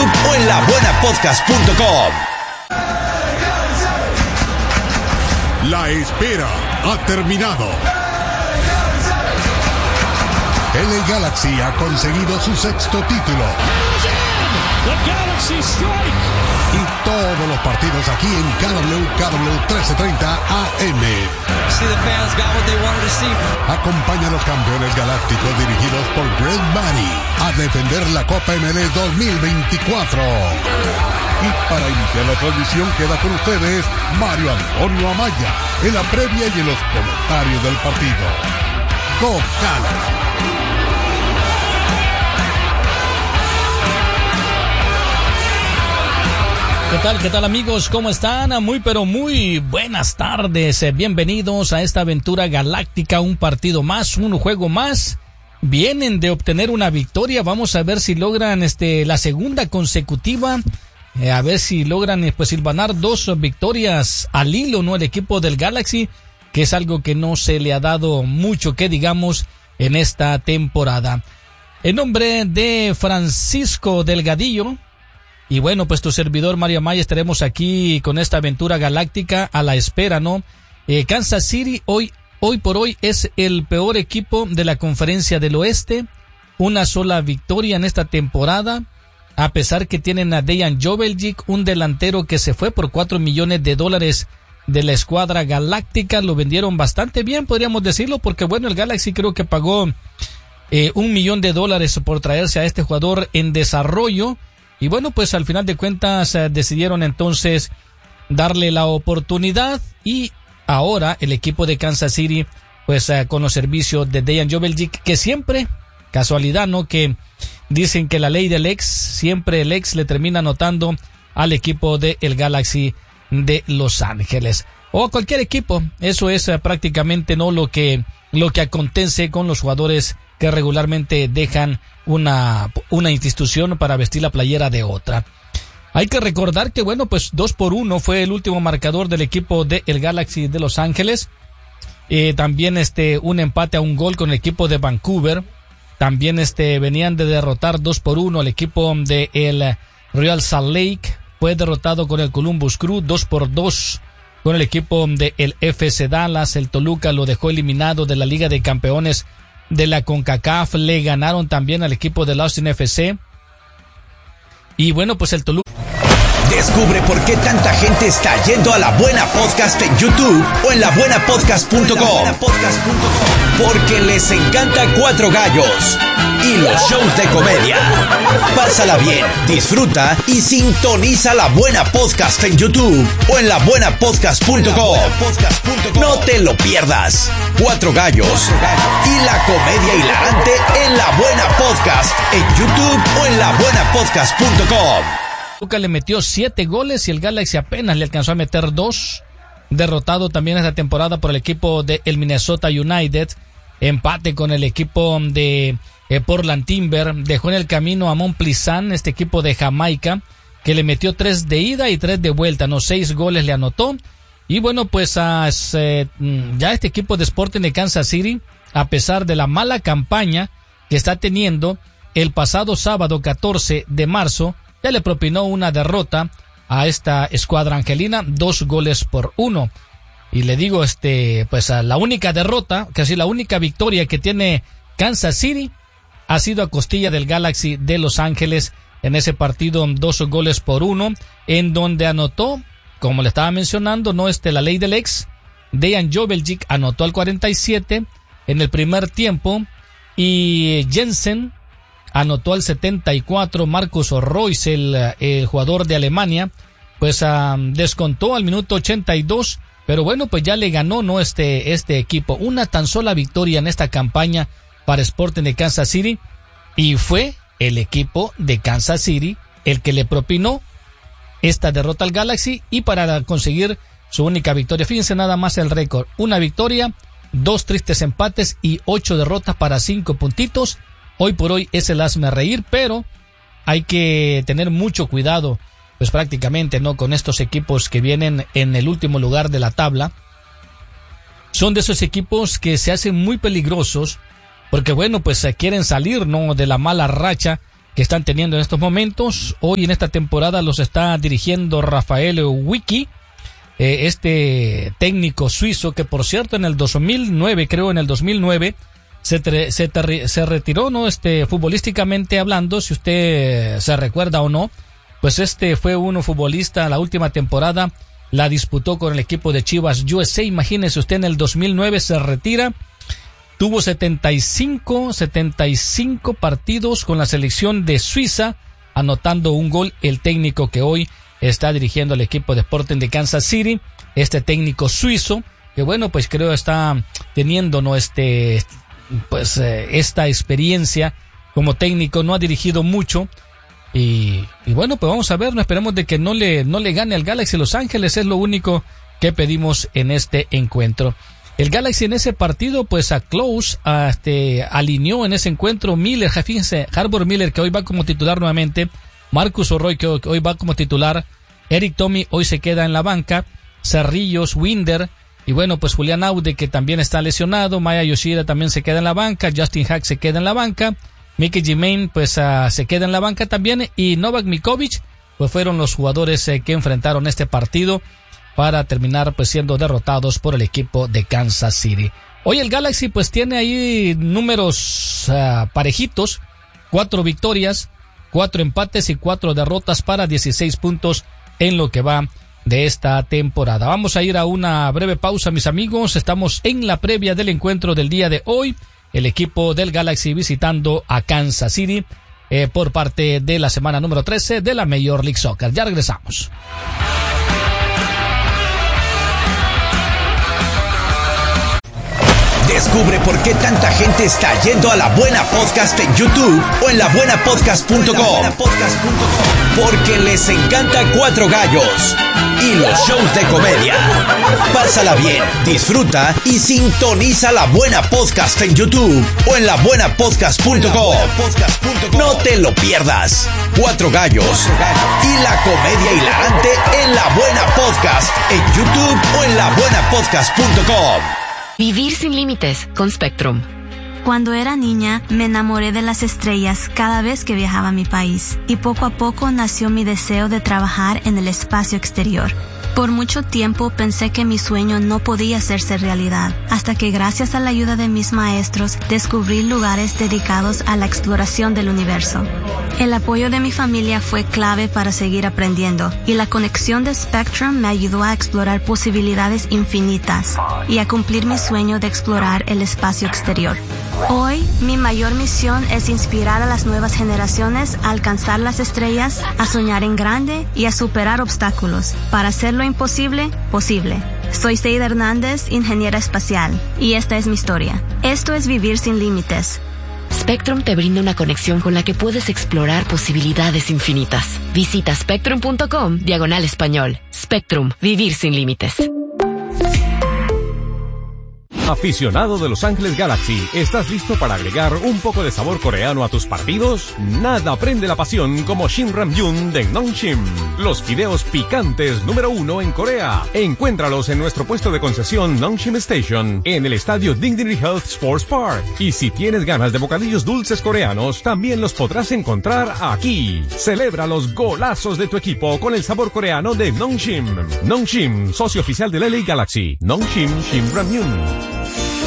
YouTube o en labuenapodcast.com. La espera ha terminado. LA Galaxy ha conseguido su sexto título. Y todos los partidos aquí en KW 1330 AM. Acompaña a los campeones galácticos dirigidos por Greg Bunny a defender la Copa MLS 2024. Y para iniciar la transmisión queda con ustedes Mario Antonio Amaya en la previa y en los comentarios del partido. ¡Go Galaxy! ¿Qué tal amigos? ¿Cómo están? Muy pero muy buenas tardes. Bienvenidos a esta aventura galáctica, un partido más, un juego más. Vienen de obtener una victoria, vamos a ver si logran la segunda consecutiva. A ver si logran silvanar 2 victorias al hilo, ¿no? El equipo del Galaxy, que es algo que no se le ha dado mucho que digamos en esta temporada. En nombre de Francisco Delgadillo, y bueno, pues tu servidor Mario Amaya, estaremos aquí con esta aventura galáctica a la espera, ¿no? Kansas City hoy por hoy es el peor equipo de la Conferencia del Oeste. Una sola victoria en esta temporada, a pesar que tienen a Dejan Joveljic, un delantero que se fue por $4 millones de la escuadra galáctica. Lo vendieron bastante bien, podríamos decirlo, porque bueno, el Galaxy creo que pagó $1 millón por traerse a este jugador en desarrollo. Y bueno, pues al final de cuentas decidieron entonces darle la oportunidad, y ahora el equipo de Kansas City, pues con los servicios de Dejan Joveljic, que siempre, casualidad, ¿no? Que dicen que la ley del ex, siempre el ex le termina anotando al equipo de el Galaxy de Los Ángeles. O a cualquier equipo, eso es prácticamente no lo que acontece con los jugadores que regularmente dejan una institución para vestir la playera de otra. Hay que recordar que bueno, pues 2-1 fue el último marcador del equipo de el Galaxy de Los Ángeles. También un empate a 1 gol con el equipo de Vancouver. También venían de derrotar 2-1 al equipo de el Real Salt Lake. Fue derrotado con el Columbus Crew 2-2 con el equipo de el FC Dallas. El Toluca lo dejó eliminado de la Liga de Campeones de la CONCACAF. Le ganaron también al equipo del Austin FC. Y bueno, pues el Toluca. Descubre por qué tanta gente está yendo a La Buena Podcast en YouTube o en labuenapodcast.com. Porque les encanta Cuatro Gallos y los shows de comedia. Pásala bien, disfruta y sintoniza La Buena Podcast en YouTube o en labuenapodcast.com. No te lo pierdas. Cuatro Gallos y la comedia hilarante en La Buena Podcast en YouTube o en labuenapodcast.com. Toluca le metió 7 goles y el Galaxy apenas le alcanzó a meter 2. Derrotado también esta temporada por el equipo de el Minnesota United. Empate con el equipo de Portland Timber. Dejó en el camino a Montpellier, este equipo de Jamaica, que le metió 3 de ida y 3 de vuelta, no, 6 goles le anotó. Y bueno, pues ya este equipo de Sporting de Kansas City, a pesar de la mala campaña que está teniendo, el pasado sábado 14 de marzo, ya le propinó una derrota a esta escuadra angelina, 2-1. Y le digo, pues a la única derrota, casi la única victoria que tiene Kansas City ha sido a costilla del Galaxy de Los Ángeles en ese partido, 2-1, en donde anotó, como le estaba mencionando, no la ley del ex. Dejan Joveljic anotó al 47 en el primer tiempo y Jensen anotó al 74, Marcus Royce, el jugador de Alemania, pues descontó al minuto 82, pero bueno, pues ya le ganó, ¿no? este equipo. Una tan sola victoria en esta campaña para Sporting de Kansas City, y fue el equipo de Kansas City el que le propinó esta derrota al Galaxy, y para conseguir su única victoria. Fíjense nada más el récord: 1 victoria, 2 tristes empates y 8 derrotas para 5 puntitos. Hoy por hoy es el hazme reír, pero hay que tener mucho cuidado, pues prácticamente, ¿no? Con estos equipos que vienen en el último lugar de la tabla. Son de esos equipos que se hacen muy peligrosos, porque bueno, pues quieren salir, ¿no? De la mala racha que están teniendo en estos momentos. Hoy en esta temporada los está dirigiendo Rafael Wicki, este técnico suizo que, por cierto, en el 2009, se retiró, ¿no? Futbolísticamente hablando, si usted se recuerda o no, pues fue uno futbolista, la última temporada la disputó con el equipo de Chivas USA. Imagínese usted, en el 2009 se retira. Tuvo 75 partidos con la selección de Suiza, anotando un gol, el técnico que hoy está dirigiendo al equipo de Sporting de Kansas City, este técnico suizo, que bueno, pues creo está teniendo, ¿no? Esta experiencia como técnico. No ha dirigido mucho y bueno, pues vamos a ver, no esperemos de que no le gane al Galaxy Los Ángeles, es lo único que pedimos en este encuentro. El Galaxy en ese partido, pues a Close, alineó en ese encuentro Miller, fíjense, Harbour Miller, que hoy va como titular nuevamente, Marcus O'Roy, que hoy va como titular, Eric Tommy hoy se queda en la banca, Cerrillos, Winder, y bueno, pues Julián Aude, que también está lesionado, Maya Yoshida también se queda en la banca, Justin Hack se queda en la banca, Mickey Jimain pues se queda en la banca también, y Novak Mikovic, pues fueron los jugadores que enfrentaron este partido para terminar pues siendo derrotados por el equipo de Kansas City. Hoy el Galaxy pues tiene ahí números parejitos, 4 victorias, 4 empates y 4 derrotas para 16 puntos en lo que va de esta temporada. Vamos a ir a una breve pausa, mis amigos. Estamos en la previa del encuentro del día de hoy. El equipo del Galaxy visitando a Kansas City por parte de la semana número 13 de la Major League Soccer. Ya regresamos. Descubre por qué tanta gente está yendo a La Buena Podcast en YouTube o en labuenapodcast.com. Porque les encanta Cuatro Gallos y los shows de comedia. Pásala bien, disfruta y sintoniza La Buena Podcast en YouTube o en labuenapodcast.com. No te lo pierdas. Cuatro Gallos y la comedia hilarante en La Buena Podcast en YouTube o en labuenapodcast.com. Vivir sin límites con Spectrum. Cuando era niña, me enamoré de las estrellas cada vez que viajaba a mi país, y poco a poco nació mi deseo de trabajar en el espacio exterior. Por mucho tiempo pensé que mi sueño no podía hacerse realidad, hasta que gracias a la ayuda de mis maestros descubrí lugares dedicados a la exploración del universo. El apoyo de mi familia fue clave para seguir aprendiendo, y la conexión de Spectrum me ayudó a explorar posibilidades infinitas y a cumplir mi sueño de explorar el espacio exterior. Hoy, mi mayor misión es inspirar a las nuevas generaciones a alcanzar las estrellas, a soñar en grande y a superar obstáculos para hacer lo imposible, posible. Soy Seida Hernández, ingeniera espacial, y esta es mi historia. Esto es Vivir sin Límites. Spectrum te brinda una conexión con la que puedes explorar posibilidades infinitas. Visita spectrum.com/español. Spectrum, vivir sin límites. Aficionado de Los Ángeles Galaxy, ¿estás listo para agregar un poco de sabor coreano a tus partidos? Nada prende la pasión como Shin Ramyun de Nongshim, los fideos picantes número 1 en Corea. Encuéntralos en nuestro puesto de concesión Nongshim Station, en el estadio Dignity Health Sports Park. Y si tienes ganas de bocadillos dulces coreanos, también los podrás encontrar aquí. Celebra los golazos de tu equipo con el sabor coreano de Nongshim. Nongshim, socio oficial del LA Galaxy. Nongshim Shin Ramyun.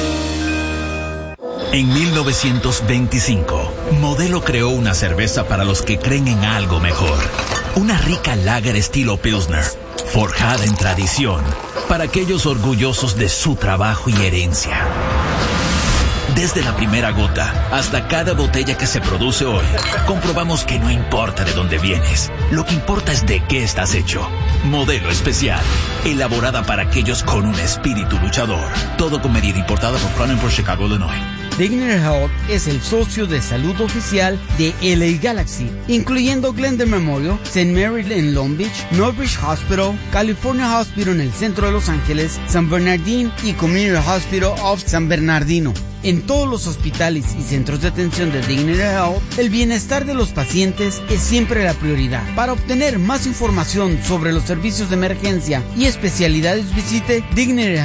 En 1925, Modelo creó una cerveza para los que creen en algo mejor. Una rica lager estilo Pilsner, forjada en tradición, para aquellos orgullosos de su trabajo y herencia. Desde la primera gota hasta cada botella que se produce hoy, comprobamos que no importa de dónde vienes, lo que importa es de qué estás hecho. Modelo especial, elaborada para aquellos con un espíritu luchador. Todo con medida, importada por Crown por Chicago, Illinois. Dignity Health es el socio de salud oficial de LA Galaxy, incluyendo Glendale Memorial, St. Mary's en Long Beach, Northbridge Hospital, California Hospital en el centro de Los Ángeles, San Bernardino y Community Hospital of San Bernardino. En todos los hospitales y centros de atención de Dignity Health, el bienestar de los pacientes es siempre la prioridad. Para obtener más información sobre los servicios de emergencia y especialidades, visite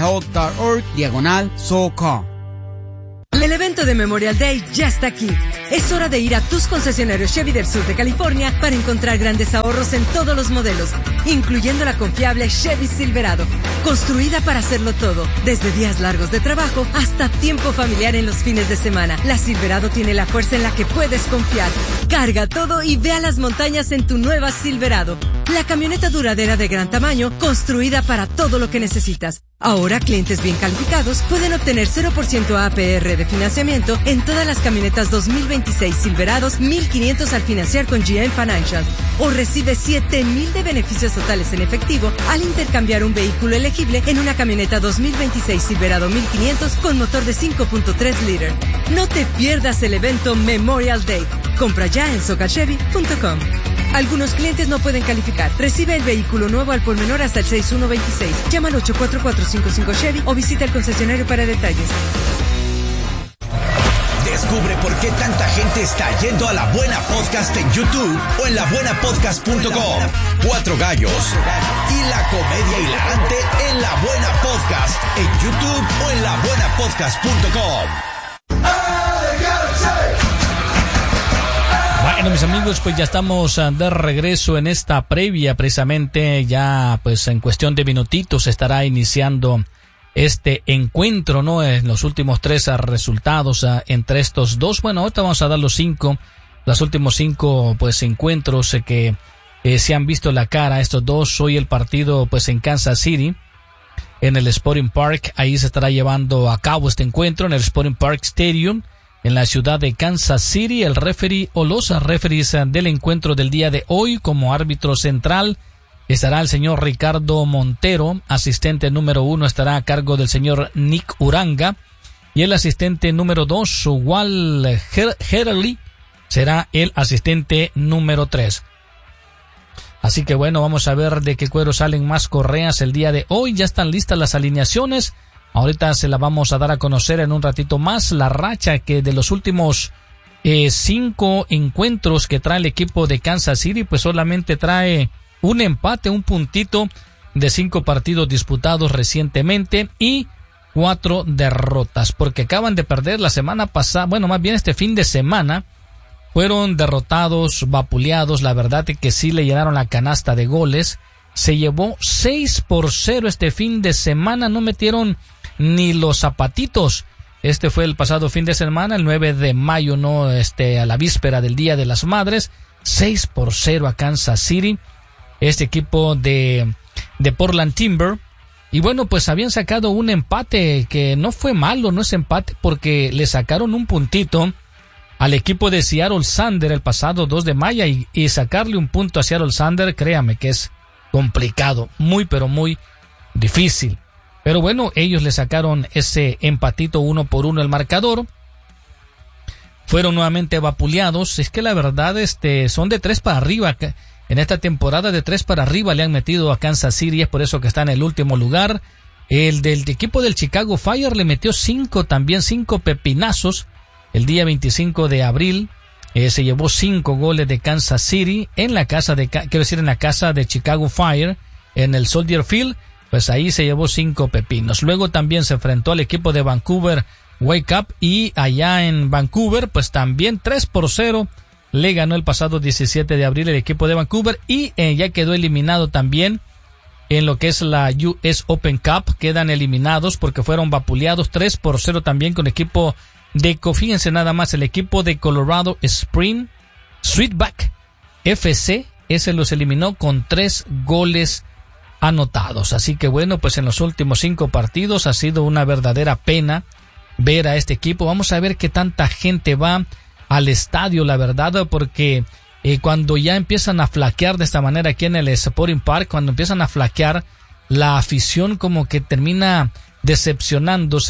dignityhealth.org/SoCal. El evento de Memorial Day ya está aquí. Es hora de ir a tus concesionarios Chevy del sur de California para encontrar grandes ahorros en todos los modelos, incluyendo la confiable Chevy Silverado, construida para hacerlo todo, desde días largos de trabajo hasta tiempo familiar en los fines de semana. La Silverado tiene la fuerza en la que puedes confiar. Carga todo y ve a las montañas en tu nueva Silverado, la camioneta duradera de gran tamaño, construida para todo lo que necesitas. Ahora, clientes bien calificados pueden obtener 0% APR de financiamiento en todas las camionetas 2026 Silverados, $1,500 al financiar con GM Financial. O recibe $7,000 de beneficios totales en efectivo al intercambiar un vehículo elegible en una camioneta 2026 Silverado 1,500 con motor de 5.3 litros. No te pierdas el evento Memorial Day. Compra ya en socalchevy.com. Algunos clientes no pueden calificar. Recibe el vehículo nuevo al por menor hasta el 6126. Llama al 844-55 o visita el concesionario para detalles. Descubre por qué tanta gente está yendo a La Buena Podcast en YouTube o en labuenapodcast.com. 4 gallos y la comedia hilarante en La Buena Podcast en YouTube o en labuenapodcast.com. Bueno, mis amigos, pues ya estamos de regreso en esta previa, precisamente ya pues en cuestión de minutitos estará iniciando este encuentro, ¿no? En los últimos 3 resultados entre estos dos. Bueno, ahorita vamos a dar los últimos 5 pues encuentros que se han visto la cara estos dos. Hoy el partido pues en Kansas City, en el Sporting Park, ahí se estará llevando a cabo este encuentro en el Sporting Park Stadium, en la ciudad de Kansas City. El referee o los referees del encuentro del día de hoy, como árbitro central estará el señor Ricardo Montero. Asistente número 1 estará a cargo del señor Nick Uranga. Y el asistente número 2, Wal Herley, será el asistente número 3. Así que bueno, vamos a ver de qué cuero salen más correas el día de hoy. Ya están listas las alineaciones. Ahorita se la vamos a dar a conocer en un ratito más. La racha que de los últimos 5 encuentros que trae el equipo de Kansas City, pues solamente trae un empate, un puntito de 5 partidos disputados recientemente y 4 derrotas, porque acaban de perder la semana pasada, bueno, más bien este fin de semana, fueron derrotados, vapuleados. La verdad es que sí le llenaron la canasta de goles. Se llevó 6-0 este fin de semana, no metieron ni los zapatitos. Este fue el pasado fin de semana, el 9 de mayo, ¿no? A la víspera del Día de las Madres. 6-0 a Kansas City, este equipo de Portland Timber. Y bueno, pues habían sacado un empate que no fue malo, no es empate, porque le sacaron un puntito al equipo de Seattle Sander el pasado 2 de mayo y sacarle un punto a Seattle Sander, créame que es complicado, muy pero muy difícil. Pero bueno, ellos le sacaron ese empatito 1-1 el marcador. Fueron nuevamente vapuleados. Es que la verdad son de 3 para arriba. En esta temporada de 3 para arriba le han metido a Kansas City, es por eso que está en el último lugar. El del equipo del Chicago Fire le metió 5 pepinazos. El día 25 de abril se llevó 5 goles de Kansas City en la casa de Chicago Fire, en el Soldier Field. Pues ahí se llevó 5 pepinos. Luego también se enfrentó al equipo de Vancouver Wake Up y allá en Vancouver pues también 3-0 le ganó el pasado 17 de abril el equipo de Vancouver y ya quedó eliminado también en lo que es la US Open Cup. Quedan eliminados porque fueron vapuleados 3-0 también con el equipo de, fíjense nada más, el equipo de Colorado Spring Sweetback FC. Ese los eliminó con 3 goles anotados. Así que bueno, pues en los últimos 5 partidos ha sido una verdadera pena ver a este equipo. Vamos a ver qué tanta gente va al estadio, la verdad, porque cuando ya empiezan a flaquear de esta manera aquí en el Sporting Park, cuando empiezan a flaquear, la afición como que termina decepcionándose